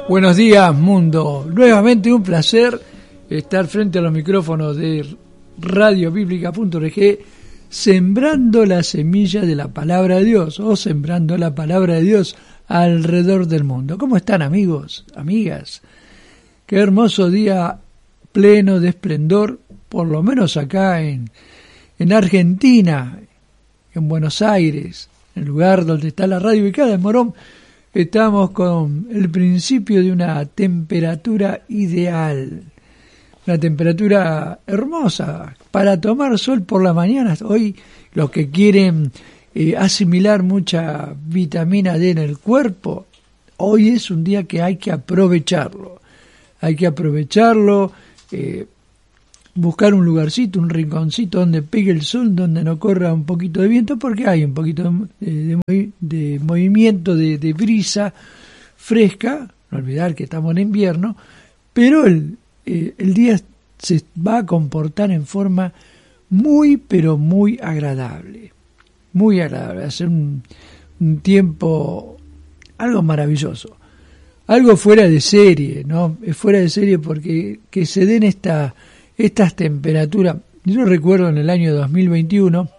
Buenos días, mundo. Nuevamente un placer estar frente a los micrófonos de radiobiblica.org, sembrando la semilla de la palabra de Dios, o sembrando la palabra de Dios alrededor del mundo. ¿Cómo están, amigos, amigas? Qué hermoso día pleno de esplendor, por lo menos acá en Argentina, en Buenos Aires, el lugar donde está la radio ubicada en Morón. Estamos con el principio de una temperatura ideal, una temperatura hermosa para tomar sol por la mañana. Hoy los que quieren asimilar mucha vitamina D en el cuerpo, hoy es un día que hay que aprovecharlo. Hay que aprovecharlo, buscar un lugarcito, un rinconcito donde pegue el sol, donde no corra un poquito de viento, porque hay un poquito de movimiento, de brisa fresca. No olvidar que estamos en invierno, pero el día se va a comportar en forma muy, pero muy agradable. Muy agradable. Va a ser un tiempo, algo maravilloso. Algo fuera de serie, ¿no? Es fuera de serie porque que se den estas temperaturas. Yo recuerdo en el año 2021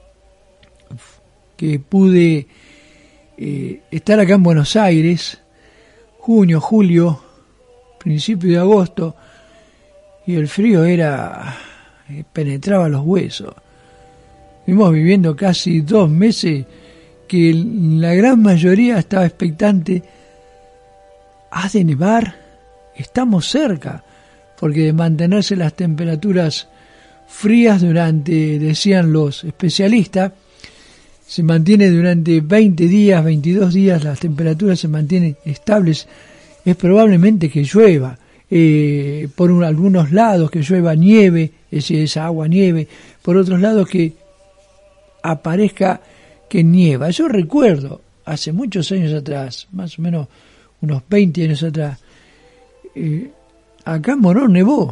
que pude estar acá en Buenos Aires, junio, julio, principio de agosto, y el frío penetraba los huesos. Estuvimos viviendo casi 2 meses que la gran mayoría estaba expectante. ¿Ha de nevar? Estamos cerca, porque de mantenerse las temperaturas frías durante, decían los especialistas, se mantiene durante 20 días, 22 días, las temperaturas se mantienen estables. Es probablemente que llueva, por algunos lados que llueva nieve, es decir, esa agua nieve, por otros lados que aparezca que nieva. Yo recuerdo, hace muchos años atrás, más o menos unos 20 años atrás, acá en Morón nevó,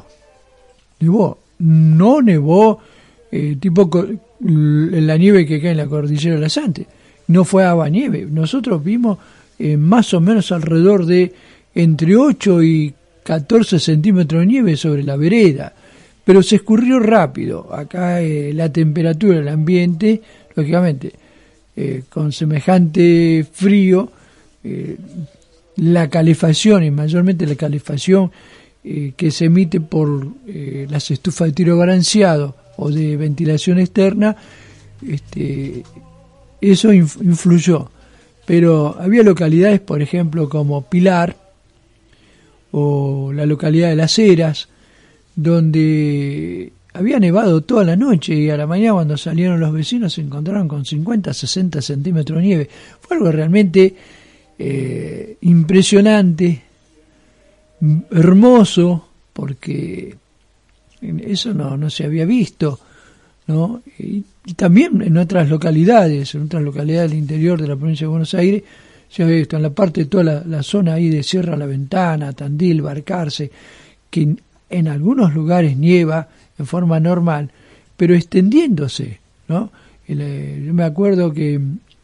no nevó tipo la nieve que cae en la cordillera de las Andes, no fue agua nieve. Nosotros vimos más o menos alrededor de entre 8 y 14 centímetros de nieve sobre la vereda, pero se escurrió rápido. Acá la temperatura del ambiente, lógicamente, con semejante frío, la calefacción, y mayormente la calefacción que se emite por las estufas de tiro balanceado o de ventilación externa, eso influyó. Pero había localidades, por ejemplo, como Pilar o la localidad de Las Heras, donde había nevado toda la noche y a la mañana cuando salieron los vecinos se encontraron con 50, 60 centímetros de nieve. Fue algo realmente impresionante, hermoso, porque eso no se había visto, ¿no? Y también en otras localidades del interior de la provincia de Buenos Aires se había visto, en la parte de toda la zona ahí de Sierra La Ventana, Tandil, Balcarce, que en algunos lugares nieva en forma normal, pero extendiéndose, ¿no? Yo me acuerdo que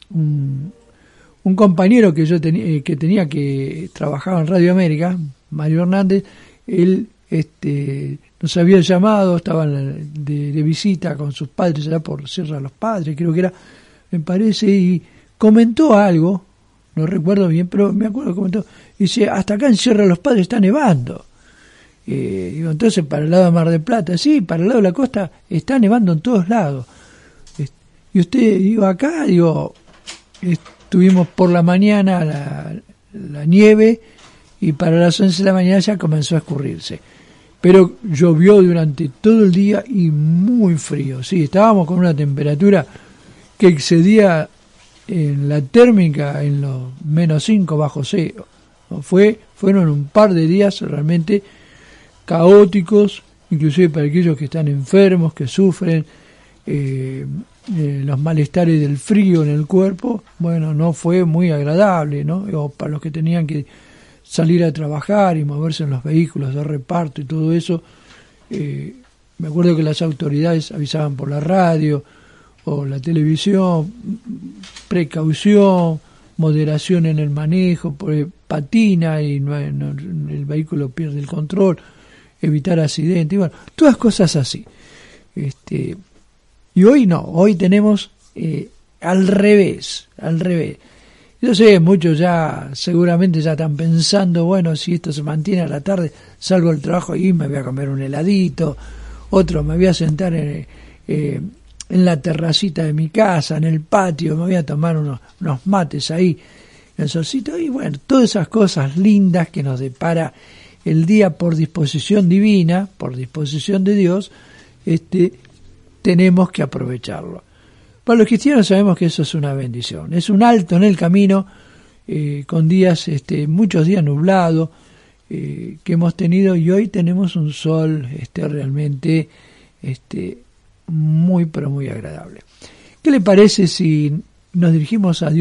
un compañero que yo que trabajaba en Radio América, Mario Hernández, él nos había llamado, estaba de visita con sus padres allá por Sierra de los Padres, creo que era, me parece, y comentó algo, no recuerdo bien, pero me acuerdo que comentó, dice, hasta acá en Sierra de los Padres está nevando. Digo, entonces para el lado de Mar del Plata, sí, para el lado de la costa está nevando en todos lados. Y usted, digo, acá, tuvimos por la mañana la nieve y para las 11 de la mañana ya comenzó a escurrirse. Pero llovió durante todo el día y muy frío. Sí, estábamos con una temperatura que excedía en la térmica en los -5 bajo cero. Fueron un par de días realmente caóticos, inclusive para aquellos que están enfermos, que sufren los malestares del frío en el cuerpo. Bueno, no fue muy agradable, ¿no? O para los que tenían que salir a trabajar y moverse en los vehículos de reparto y todo eso, me acuerdo que las autoridades avisaban por la radio o la televisión, precaución, moderación en el manejo, patina y el vehículo pierde el control, evitar accidentes, bueno, todas cosas así. Y hoy no, hoy tenemos al revés. Yo sé, muchos ya seguramente ya están pensando, bueno, si esto se mantiene a la tarde, salgo del trabajo y me voy a comer un heladito, otro me voy a sentar en la terracita de mi casa, en el patio, me voy a tomar unos mates ahí, en el solcito, y bueno, todas esas cosas lindas que nos depara el día por disposición divina, por disposición de Dios, tenemos que aprovecharlo. Para los cristianos sabemos que eso es una bendición, es un alto en el camino, con días, muchos días nublados que hemos tenido, y hoy tenemos un sol realmente muy pero muy agradable. ¿Qué le parece si nos dirigimos a Dios?